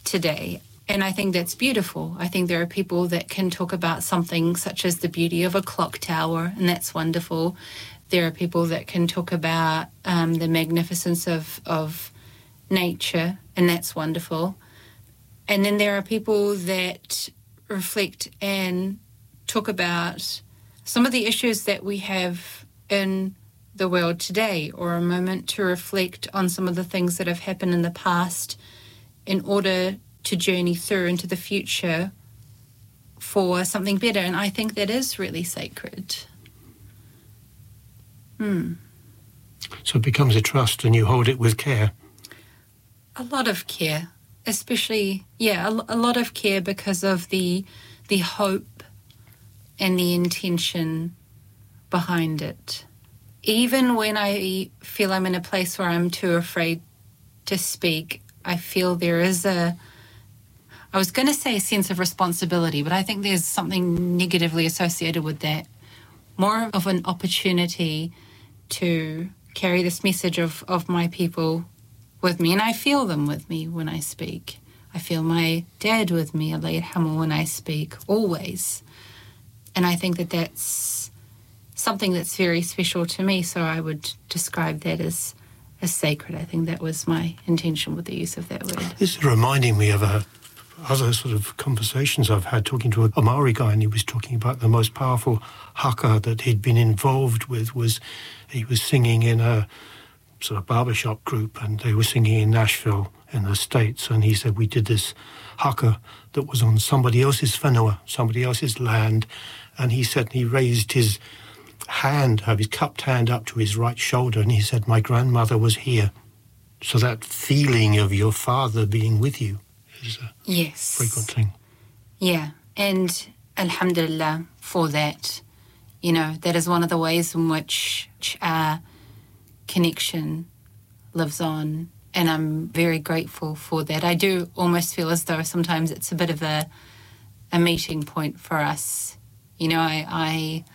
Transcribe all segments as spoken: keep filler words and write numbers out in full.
today. And I think that's beautiful. I think there are people that can talk about something such as the beauty of a clock tower, and that's wonderful. There are people that can talk about um, the magnificence of, of nature, and that's wonderful. And then there are people that reflect and talk about some of the issues that we have in the world today, or a moment to reflect on some of the things that have happened in the past in order to journey through into the future for something better. And I think that is really sacred. Hmm. So it becomes a trust and you hold it with care. A lot of care, especially, yeah, a, a lot of care because of the the hope and the intention behind it. Even when I feel I'm in a place where I'm too afraid to speak, I feel there is a, I was going to say a sense of responsibility, but I think there's something negatively associated with that. More of an opportunity to carry this message of, of my people with me, and I feel them with me when I speak. I feel my dad with me, Allah yarhamu, when I speak, always. And I think that that's something that's very special to me, so I would describe that as, as sacred. I think that was my intention with the use of that word. This is reminding me of a, other sort of conversations I've had talking to a Maori guy, and he was talking about the most powerful haka that he'd been involved with was he was singing in a sort of barbershop group, and they were singing in Nashville in the States, and he said we did this haka that was on somebody else's whenua, somebody else's land, and he said he raised his hand, have his cupped hand up to his right shoulder, and he said, my grandmother was here. So that feeling of your father being with you is a yes. frequent thing. Yeah, and alhamdulillah for that. You know, that is one of the ways in which our connection lives on, and I'm very grateful for that. I do almost feel as though sometimes it's a bit of a a meeting point for us. You know, I I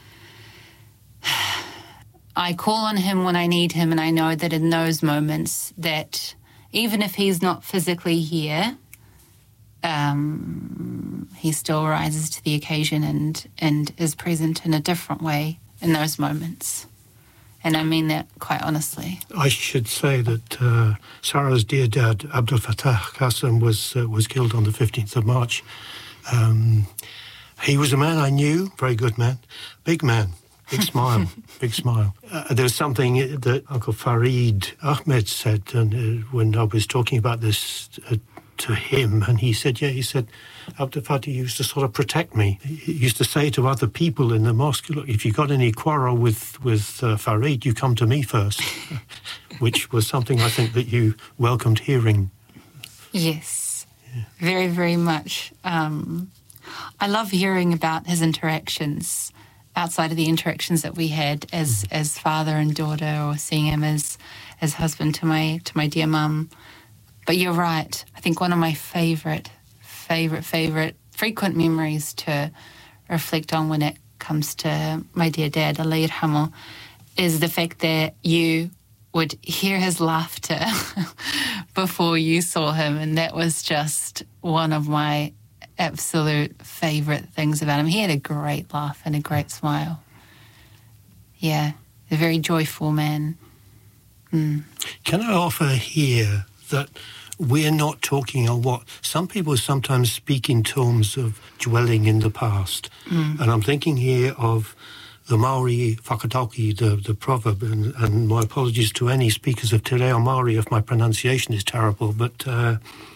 I call on him when I need him, and I know that in those moments that even if he's not physically here, um, he still rises to the occasion and, and is present in a different way in those moments. And I mean that quite honestly. I should say that uh, Sarah's dear dad, Abdul Fattah Qasem, was, uh, was killed on the fifteenth of March. Um, he was a man I knew, very good man, big man. Big smile, big smile. Uh, there was something that Uncle Farid Ahmed said and, uh, when I was talking about this uh, to him, and he said, yeah, he said, Abdul Fattah used to sort of protect me. He used to say to other people in the mosque, look, if you got any quarrel with, with uh, Farid, you come to me first, which was something I think that you welcomed hearing. Yes, yeah. Very, very much. Um, I love hearing about his interactions outside of the interactions that we had as as father and daughter, or seeing him as as husband to my to my dear mum. But you're right. I think one of my favourite, favourite, favourite frequent memories to reflect on when it comes to my dear dad, Allah yarhamu, is the fact that you would hear his laughter before you saw him, and that was just one of my absolute favourite things about him. He had a great laugh and a great smile. Yeah, a very joyful man. Mm. Can I offer here that we're not talking on what some people sometimes speak in terms of dwelling in the past. Mm. And I'm thinking here of the Maori whakatauki, the, the proverb, and, and my apologies to any speakers of Te Reo Maori if my pronunciation is terrible, but uh,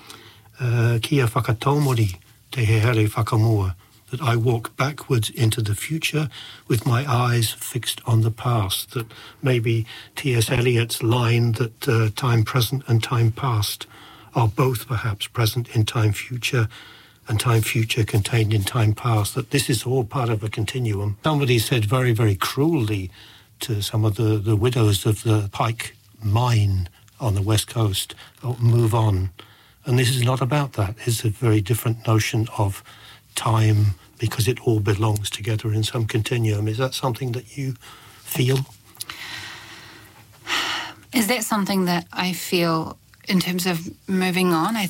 uh, kia whakataumori te he here whakamua, that I walk backwards into the future with my eyes fixed on the past, that maybe T S Eliot's line that uh, time present and time past are both perhaps present in time future and time future contained in time past, that this is all part of a continuum. Somebody said very, very cruelly to some of the, the widows of the Pike mine on the West Coast, oh, move on. And this is not about that. It's a very different notion of time because it all belongs together in some continuum. Is that something that you feel? Is that something that I feel in terms of moving on? I